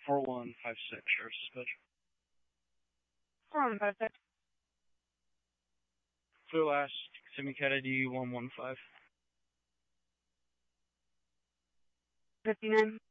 4156, Sheriff's Dispatch. 4156. Clear last, Simicata ID 115. 59.